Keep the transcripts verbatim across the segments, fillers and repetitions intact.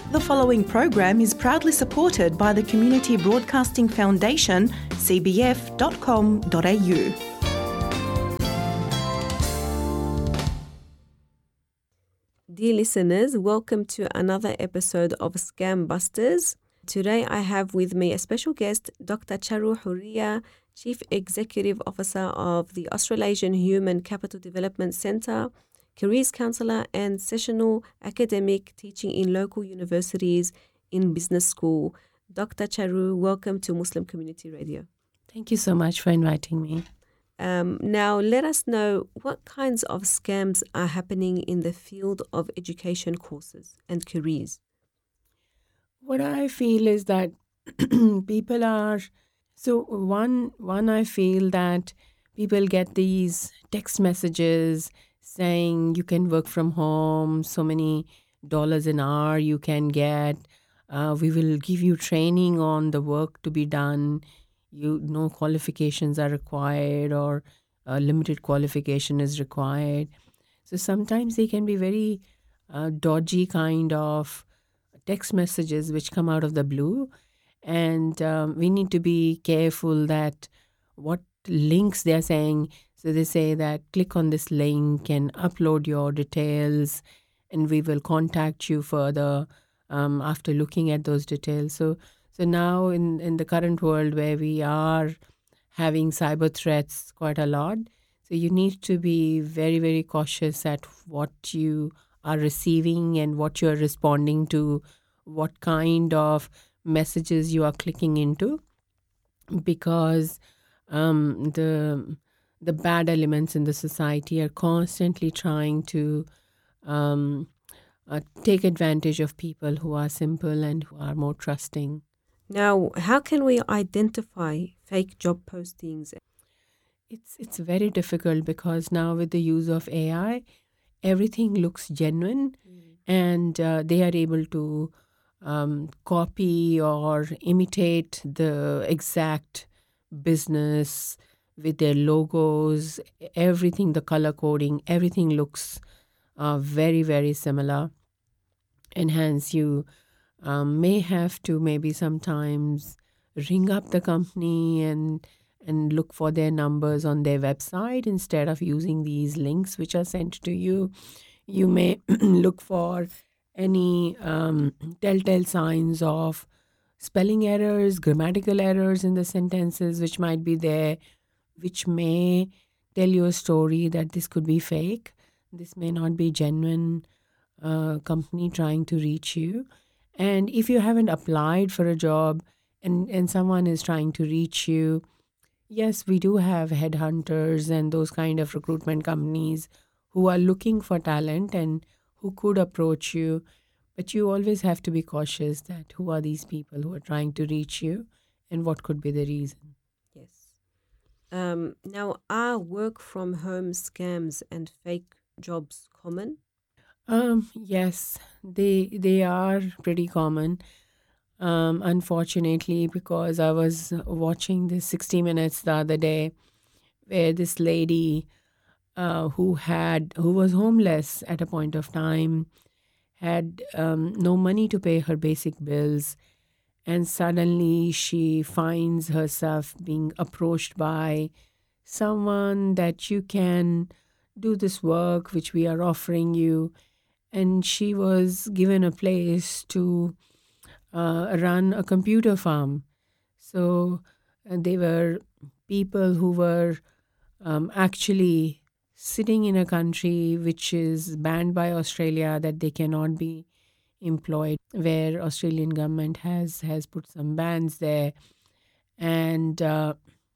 The following program is proudly supported by the Community Broadcasting Foundation, c b f dot com dot a u. Dear listeners, welcome to another episode of Scam Busters. Today I have with me a special guest, Doctor Charu Huria, Chief Executive Officer of the Australasian Human Capital Development Centre, careers counsellor and sessional academic teaching in local universities in business school. Doctor Charu, welcome to Muslim Community Radio. Thank you so much for inviting me. Um, now, let us know what kinds of scams are happening in the field of education courses and careers. What I feel is that people are, so one, one I feel that people get these text messages saying you can work from home, so many dollars an hour you can get, uh, we will give you training on the work to be done, you no qualifications are required or uh, limited qualification is required. So sometimes they can be very uh, dodgy kind of text messages which come out of the blue, and um, we need to be careful that what links they're saying. So they say that click on this link and upload your details and we will contact you further um, after looking at those details. So so now in, in the current world where we are having cyber threats quite a lot, so you need to be very, very cautious at what you are receiving and what you're responding to, what kind of messages you are clicking into, because um, the the bad elements in the society are constantly trying to um, uh, take advantage of people who are simple and who are more trusting. Now, how can we identify fake job postings? It's it's very difficult because now with the use of A I, everything looks genuine, mm. and uh, they are able to um, copy or imitate the exact business with their logos, everything, the color coding, everything looks uh, very, very similar. And hence you um, may have to maybe sometimes ring up the company and and look for their numbers on their website instead of using these links which are sent to you. You may look for any um, telltale signs of spelling errors, grammatical errors in the sentences which might be there, which may tell you a story that this could be fake. This may not be genuine uh, company trying to reach you. And if you haven't applied for a job and, and someone is trying to reach you, yes, we do have headhunters and those kind of recruitment companies who are looking for talent and who could approach you. But you always have to be cautious that who are these people who are trying to reach you and what could be the reason. Yes. Um, now, are work from home scams and fake jobs common? Um, yes, they they are pretty common. Um, unfortunately, because I was watching this sixty minutes the other day where this lady uh, who had who was homeless at a point of time had um, no money to pay her basic bills, and suddenly she finds herself being approached by someone that you can do this work which we are offering you, and she was given a place to uh, run a computer farm. So uh, they were people who were um, actually sitting in a country which is banned by Australia, that they cannot be employed, where Australian government has has put some bans there. And uh,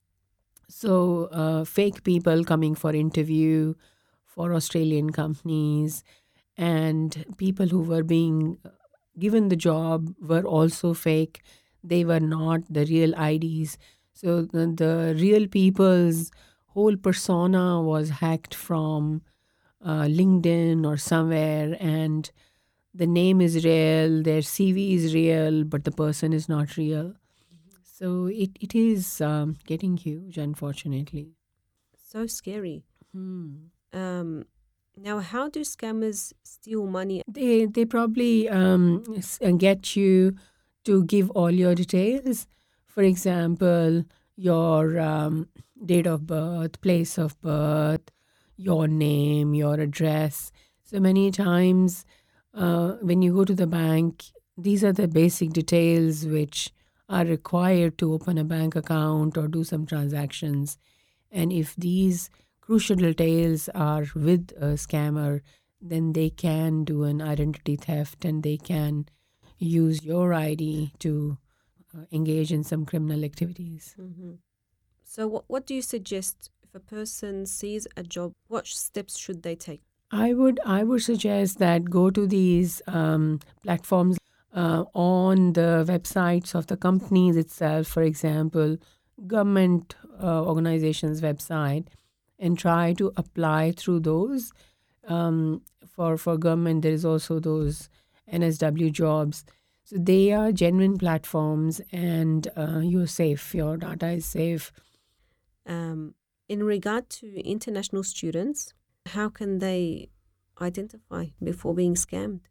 so uh, fake people coming for interview for Australian companies, and people who were being given the job were also fake. They were not the real I Ds. So the, the real people's whole persona was hacked from uh, LinkedIn or somewhere, and the name is real, their C V is real, but the person is not real. So it, it is um, getting huge, unfortunately. So scary. Hmm. Um, Now, how do scammers steal money? They they probably um, s- uh, get you to give all your details. For example, your um, date of birth, place of birth, your name, your address. So many times, uh, when you go to the bank, these are the basic details which are required to open a bank account or do some transactions. And if these crucial details are with a scammer, then they can do an identity theft and they can use your I D to uh, engage in some criminal activities. Hmm. So, what, what do you suggest if a person sees a job? What steps should they take? I would I would suggest that go to these um, platforms uh, on the websites of the companies itself. For example, government uh, organizations' website, and try to apply through those. Um, for for government, there is also those N S W jobs. So they are genuine platforms, and uh, you're safe. Your data is safe. Um, in regard to international students, how can they identify before being scammed?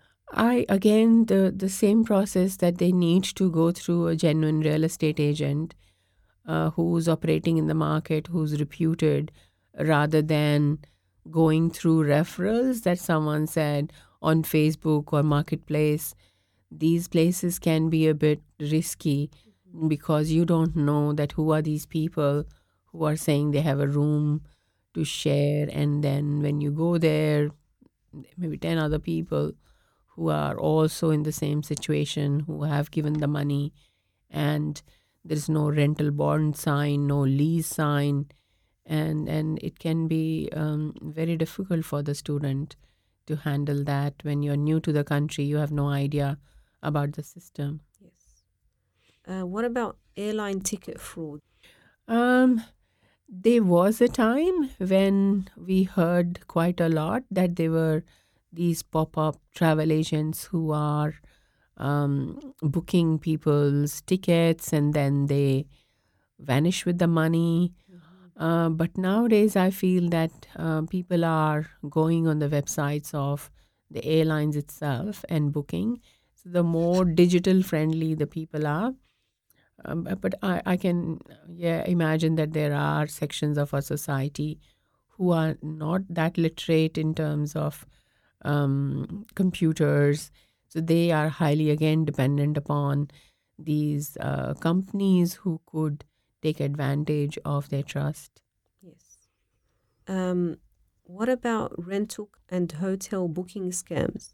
I again the the same process that they need to go through a genuine real estate agent uh, who's operating in the market, who's reputed, rather than going through referrals that someone said on Facebook or Marketplace. These places can be a bit risky because you don't know that who are these people who are saying they have a room to share, and then when you go there, maybe ten other people who are also in the same situation, who have given the money, and there's no rental bond sign, no lease sign, and and it can be um, very difficult for the student to handle that. When you're new to the country, you have no idea about the system. Yes. Uh, what about airline ticket fraud? Um, there was a time when we heard quite a lot that there were these pop-up travel agents who are um, booking people's tickets and then they vanish with the money. Uh, but nowadays, I feel that uh, people are going on the websites of the airlines itself and booking. So the more digital friendly the people are, um, but but I, I can yeah imagine that there are sections of our society who are not that literate in terms of um, computers. So they are highly again dependent upon these uh, companies who could take advantage of their trust. Yes. Um, what about rental and hotel booking scams?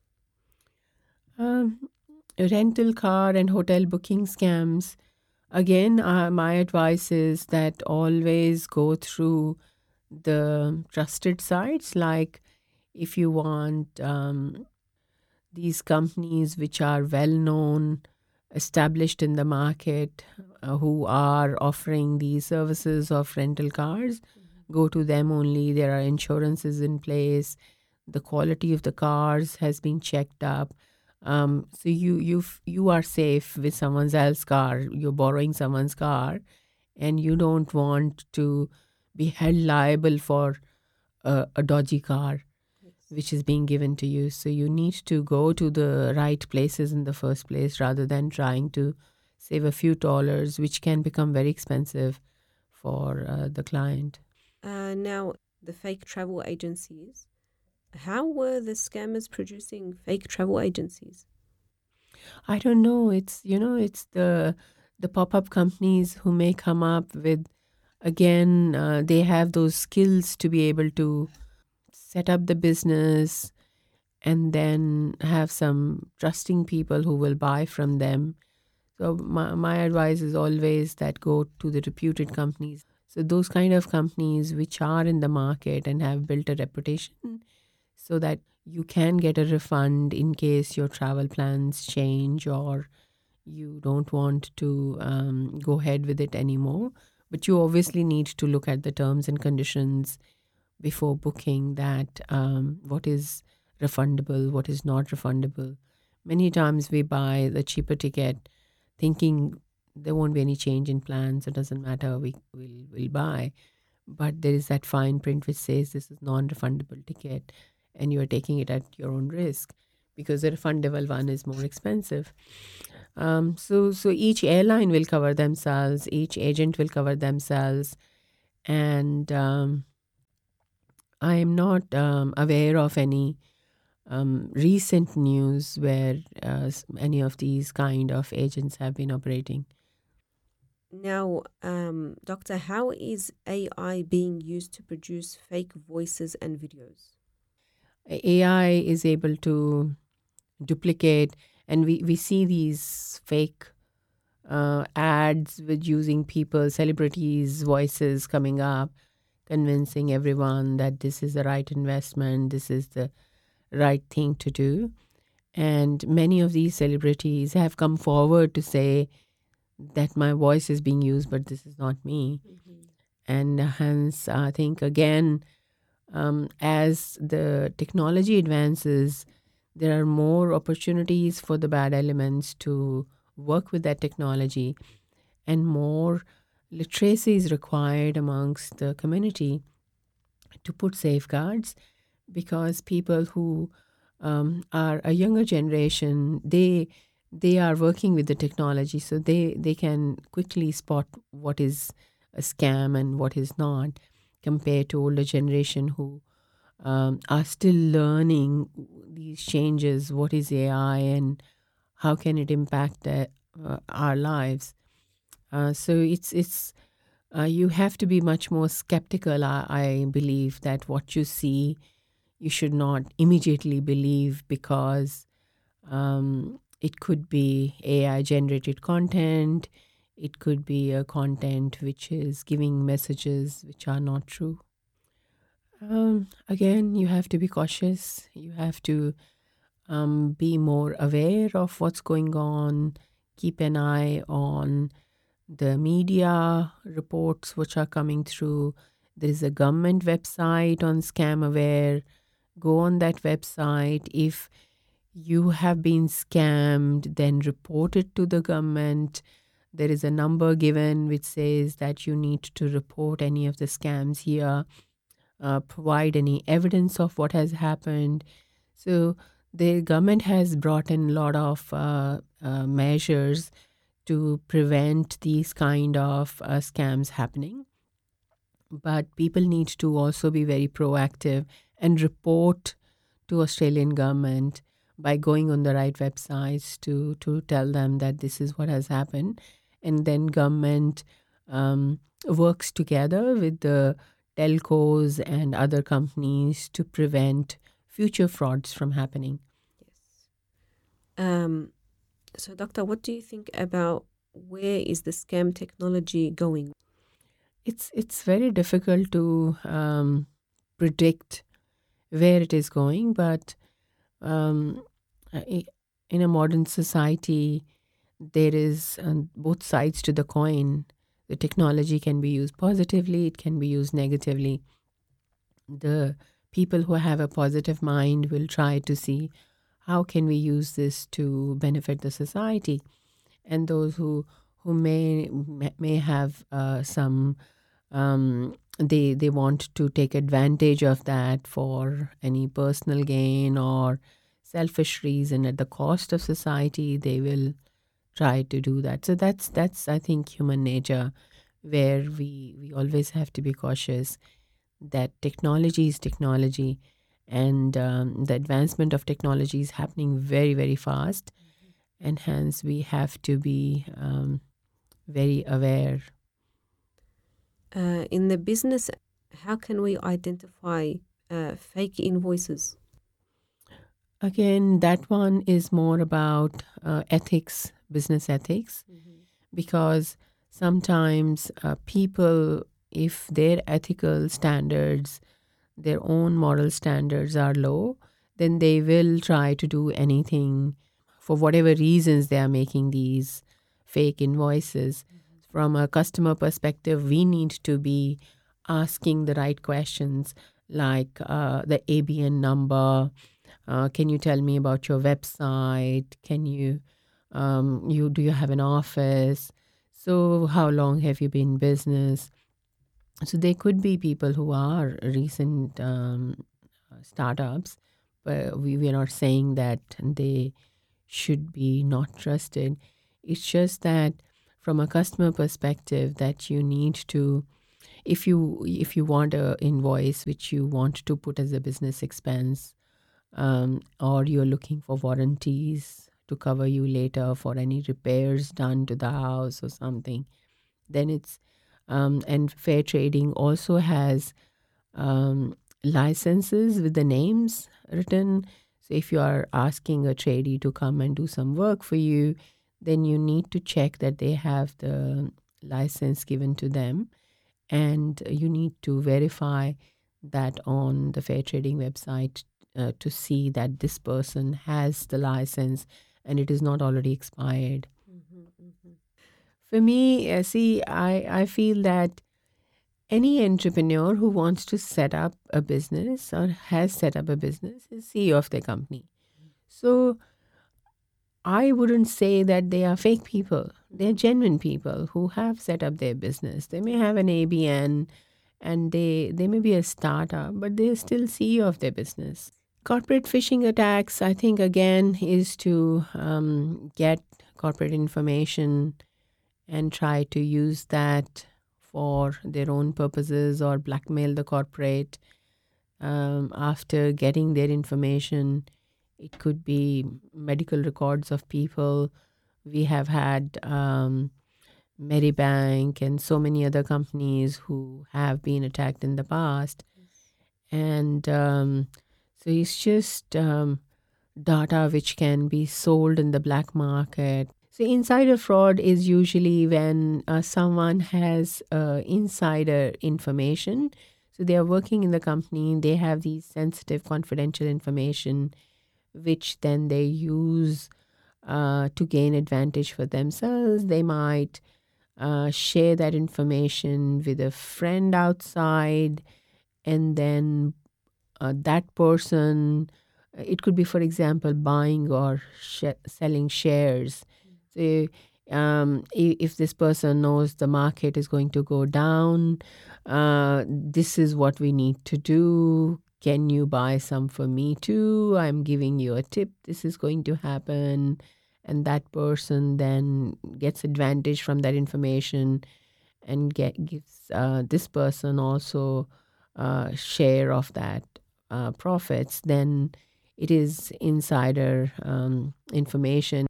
Um, Rental car and hotel booking scams. Again, uh, my advice is that always go through the trusted sites. Like if you want um, these companies which are well known, established in the market, uh, who are offering these services of rental cars, go to them only. There are insurances in place. The quality of the cars has been checked up. Um, so you you f- you are safe with someone else's car. You're borrowing someone's car, and you don't want to be held liable for a, a dodgy car which is being given to you. So you need to go to the right places in the first place rather than trying to save a few dollars, which can become very expensive for uh, the client. Uh, now, the fake travel agencies. How were the scammers producing fake travel agencies? I don't know. It's you know, it's the the pop up companies who may come up with again. Uh, they have those skills to be able to set up the business and then have some trusting people who will buy from them. So my, my advice is always that go to the reputed companies. So those kind of companies which are in the market and have built a reputation so that you can get a refund in case your travel plans change or you don't want to um, go ahead with it anymore. But you obviously need to look at the terms and conditions before booking that um, what is refundable, what is not refundable. Many times we buy the cheaper ticket thinking there won't be any change in plans, it doesn't matter, we will we'll buy. but there is that fine print which says this is non-refundable ticket, and you are taking it at your own risk because the refundable one is more expensive. Um, so, so each airline will cover themselves, each agent will cover themselves, and um, I am not um, aware of any um, recent news where uh, s- any of these kind of agents have been operating. Now, um, Doctor, how is A I being used to produce fake voices and videos? A I is able to duplicate, and we, we see these fake uh, ads with using people, celebrities' voices coming up, convincing everyone that this is the right investment, this is the right thing to do. And many of these celebrities have come forward to say that my voice is being used, but this is not me. And hence, I think again, um, as the technology advances, there are more opportunities for the bad elements to work with that technology, and more literacy is required amongst the community to put safeguards, because people who um, are a younger generation, they they are working with the technology, so they they can quickly spot what is a scam and what is not, compared to older generation who um, are still learning these changes. What is A I and how can it impact uh, uh, our lives? Uh, so it's it's uh, you have to be much more skeptical. I, I believe that what you see, you should not immediately believe, because um, it could be A I generated content. It could be a content which is giving messages which are not true. Um, again, you have to be cautious. You have to um, be more aware of what's going on. Keep an eye on the media reports which are coming through. There is a government website on Scam Aware. Go on that website. If you have been scammed, then report it to the government. There is a number given which says that you need to report any of the scams here, uh, provide any evidence of what has happened. So the government has brought in a lot of uh, uh, measures to prevent these kind of uh, scams happening. But people need to also be very proactive and report to Australian government by going on the right websites to to tell them that this is what has happened, and then government um, works together with the telcos and other companies to prevent future frauds from happening. Yes. Um, so, Doctor, what do you think about where is the scam technology going? It's it's very difficult to um, predict where it is going, but um, i- in a modern society, there is um, both sides to the coin. The technology can be used positively, it can be used negatively. The people who have a positive mind will try to see how can we use this to benefit the society, and those who who may may have uh, some um, they they want to take advantage of that for any personal gain or selfish reason at the cost of society, they will try to do that. So that's that's I think human nature, where we we always have to be cautious that technology is technology, and um, the advancement of technology is happening very very fast, and hence we have to be um, very aware. Uh, in the business, how can we identify uh, fake invoices? Again, that one is more about uh, ethics, business ethics, because sometimes uh, people, if their ethical standards, their own moral standards are low, then they will try to do anything for whatever reasons they are making these fake invoices. From a customer perspective, we need to be asking the right questions, like uh, the A B N number. Uh, can you tell me about your website? Can you, um, you do you have an office? So how long have you been in business? So there could be people who are recent um, startups, but we, we are not saying that they should be not trusted. It's just that from a customer perspective, that you need to, if you if you want a invoice which you want to put as a business expense, um, or you're looking for warranties to cover you later for any repairs done to the house or something, then it's um, and fair trading also has um, licenses with the names written. So if you are asking a tradie to come and do some work for you, then you need to check that they have the license given to them, and you need to verify that on the fair trading website uh, to see that this person has the license and it is not already expired. For me, uh, see, I, I feel that any entrepreneur who wants to set up a business or has set up a business is C E O of their company. So I wouldn't say that they are fake people. They're genuine people who have set up their business. They may have an A B N and they, they may be a startup, but they're still C E O of their business. Corporate phishing attacks, I think, again, is to um, get corporate information and try to use that for their own purposes or blackmail the corporate. Um, after getting their information, it could be medical records of people. We have had um, Medibank and so many other companies who have been attacked in the past. And um, so it's just um, data which can be sold in the black market. So insider fraud is usually when uh, someone has uh, insider information. So they are working in the company, they have these sensitive, confidential information, which then they use uh, to gain advantage for themselves. They might uh, share that information with a friend outside, and then uh, that person, it could be, for example, buying or sh- selling shares. So um, i- if this person knows the market is going to go down, uh, this is what we need to do. Can you buy some for me too? I'm giving you a tip. This is going to happen. And that person then gets advantage from that information and get, gives uh, this person also a share of that uh, profits. Then it is insider um, information.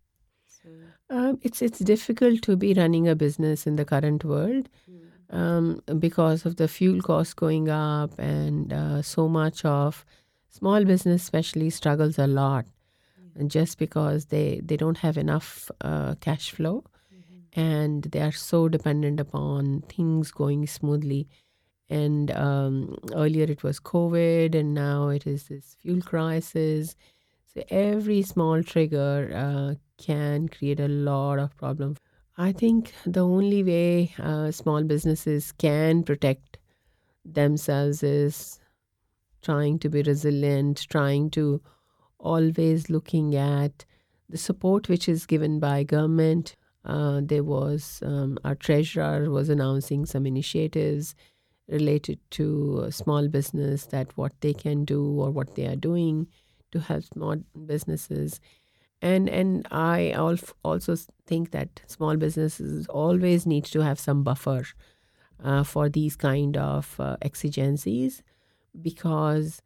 Um, it's it's difficult to be running a business in the current world um, because of the fuel costs going up, and uh, so much of small business especially struggles a lot, and just because they, they don't have enough uh, cash flow, and they are so dependent upon things going smoothly. And um, earlier it was COVID, and now it is this fuel crisis. So every small trigger uh, can create a lot of problems. I think the only way uh, small businesses can protect themselves is trying to be resilient, trying to always looking at the support which is given by government. Uh, there was um, our treasurer was announcing some initiatives related to uh, small business, that what they can do or what they are doing to help small businesses. And and I al- also think that small businesses always need to have some buffer uh, for these kind of uh, exigencies, because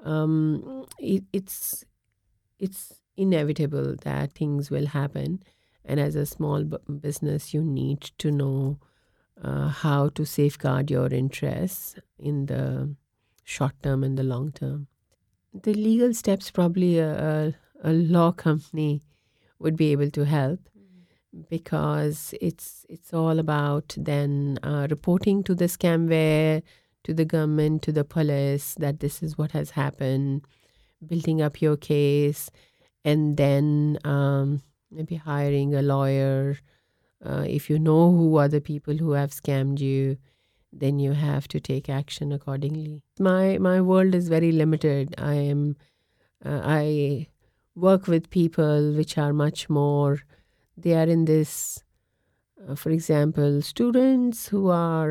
um, it, it's it's inevitable that things will happen. And as a small bu- business, you need to know uh, how to safeguard your interests in the short term and the long term. The legal steps, probably a, a, a law company would be able to help, because it's it's all about then uh, reporting to the scamware, to the government, to the police, that this is what has happened, building up your case, and then um, maybe hiring a lawyer. Uh, if you know who are the people who have scammed you, then you have to take action accordingly. My my world is very limited. I am uh, I work with people which are much more. They are in this, uh, for example, students who are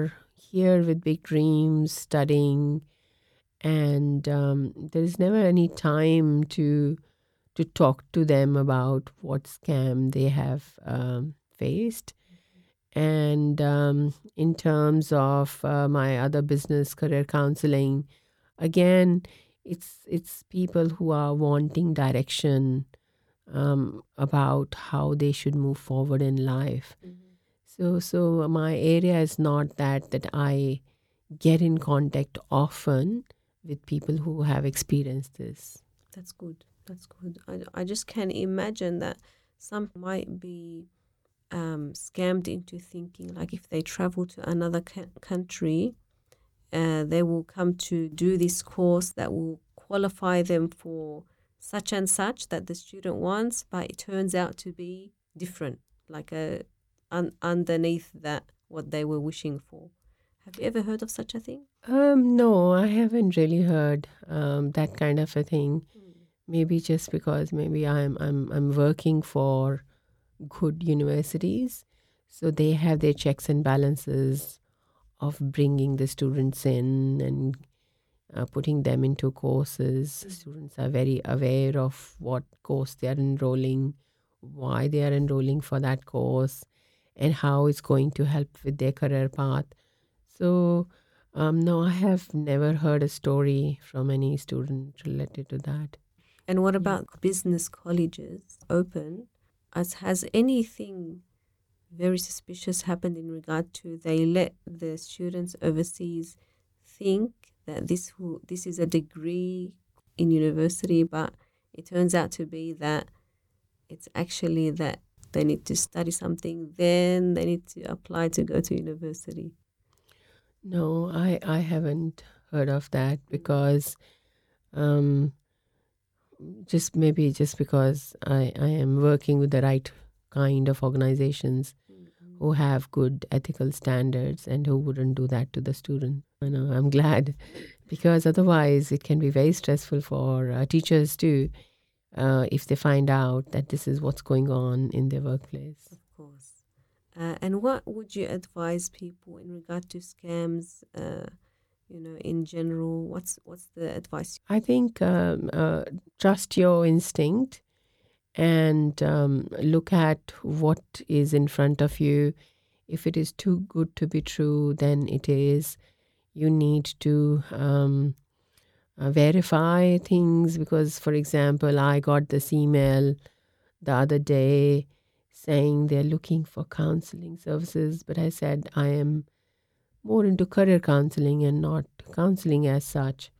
here with big dreams, studying, and um, there is never any time to to talk to them about what scam they have um, faced. And um, in terms of uh, my other business, career counseling, again, it's it's people who are wanting direction um, about how they should move forward in life. So so my area is not that that I get in contact often with people who have experienced this. That's good. That's good. I, I just can imagine that some might be um, scammed into thinking like if they travel to another ca- country, uh, they will come to do this course that will qualify them for such and such that the student wants, but it turns out to be different, like a un- underneath that what they were wishing for. Have you ever heard of such a thing? Um, no, I haven't really heard um, that kind of a thing. Maybe just because maybe I'm I'm I'm working for good universities, so they have their checks and balances of bringing the students in and uh, putting them into courses. Students are very aware of what course they are enrolling, why they are enrolling for that course, and how it's going to help with their career path. So, um, no, I have never heard a story from any student related to that. And what about business colleges open? As has anything very suspicious happened in regard to they let the students overseas think that this who this is a degree in university, but it turns out to be that it's actually that they need to study something, then they need to apply to go to university. No, I, I haven't heard of that because um, just maybe just because I, I am working with the right kind of organizations who have good ethical standards and who wouldn't do that to the student. You know, I'm glad because otherwise it can be very stressful for uh, teachers too uh, if they find out that this is what's going on in their workplace. Of course. Uh, and what would you advise people in regard to scams? Uh, you know, in general, what's what's the advice? I think um, uh, trust your instinct and um, look at what is in front of you. If it is too good to be true, then it is. You need to um, uh, verify things because, for example, I got this email the other day saying they're looking for counseling services, but I said I am more into career counseling and not counseling as such.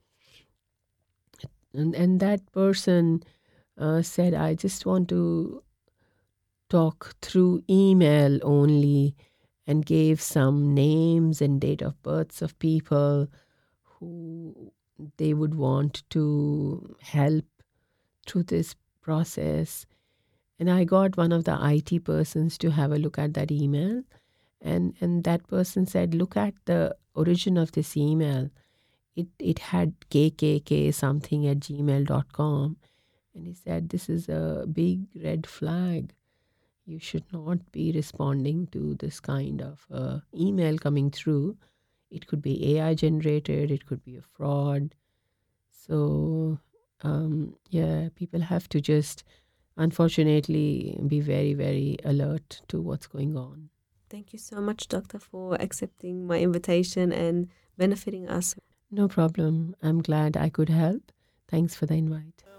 And, and that person uh, said, I just want to talk through email only, and gave some names and date of births of people who they would want to help through this process. And I got one of the I T persons to have a look at that email. And, and that person said, look at the origin of this email. It, it had K K K something at gmail dot com. And he said, this is a big red flag. You should not be responding to this kind of uh, email coming through. It could be A I generated. It could be a fraud. So, um, yeah, people have to just, unfortunately, be very, very alert to what's going on. Thank you so much, Doctor, for accepting my invitation and benefiting us. No problem. I'm glad I could help. Thanks for the invite.